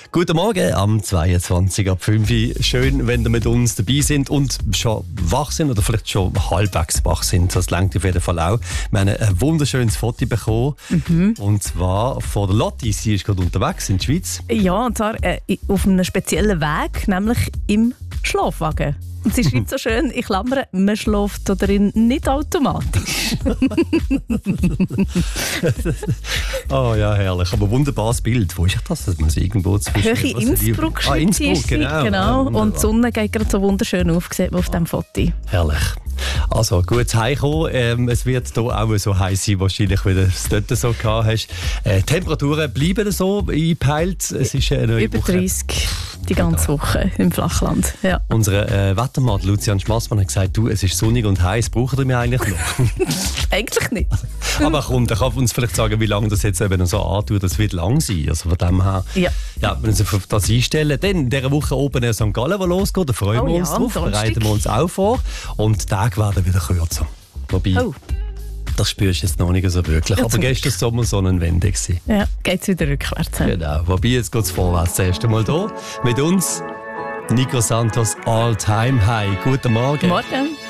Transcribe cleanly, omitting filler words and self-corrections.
Guten Morgen am 22 ab 5 Uhr. Schön, wenn ihr mit uns dabei sind und schon wach sind oder vielleicht schon halbwegs wach sind. Das reicht auf jeden Fall auch. Wir haben ein wunderschönes Foto bekommen. Und zwar von der Lotti. Sie ist gerade unterwegs in der Schweiz. Ja, und zwar auf einem speziellen Weg, nämlich im Schlafwagen. Und sie schreibt so schön, in Klammern, man schläft da drin nicht automatisch. Oh ja, herrlich. Aber wunderbares Bild. Wo ist das? Das muss irgendwo zwischen... Höhe Innsbruck schreibt sie. Innsbruck, genau. Und die Sonne geht gerade so wunderschön auf, sieht man auf diesem Foto. Herrlich. Also, gut heimkommen. Es wird hier auch so heiß sein, wahrscheinlich, wie du es dort so gehabt hast. Temperaturen bleiben so eingepeilt. Es ist eine neue Über Woche. 30 die ganze Woche im Flachland. Ja. Unser Wettermann Lucian Schmassmann hat gesagt, du, es ist sonnig und heiß, brauchen wir eigentlich noch? Eigentlich nicht. Aber komm, der kann uns vielleicht sagen, wie lange das jetzt eben so antut. Das wird lang sein. Also von dem her, ja, wenn wir uns auf das einstellen. Dann in dieser Woche oben in St. Gallen, wo losgeht, da freuen wir uns drauf, bereiten wir uns auch vor. Und die Tage werden wieder kürzer. Wobei, das spürst du jetzt noch nicht so wirklich. Ja, aber gestern Sommer so eine Wende gewesen. Ja, geht es wieder rückwärts. Genau. Wobei, jetzt geht es vorwärts. Das erste Mal hier mit uns, Nico Santos, All Time High. Guten Morgen. Morgen.